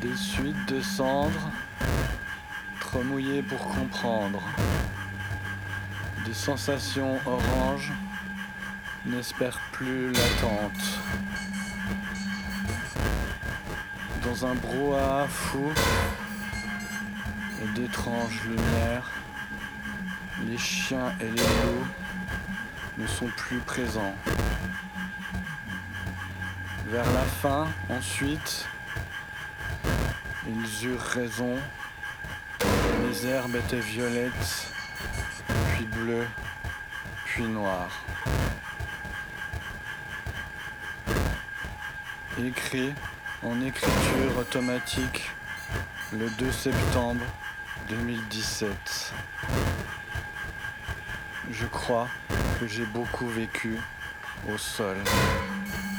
Des suites de cendres, trop mouillées pour comprendre. Des sensations oranges, n'espère plus l'attente. Dans un brouhaha fou et d'étranges lumières, les chiens et les loups ne sont plus présents. Vers la fin, ensuite, ils eurent raison. Les herbes étaient violettes, puis bleues, puis noires. Écrit en écriture automatique le 2 septembre 2017. Je crois que j'ai beaucoup vécu au sol.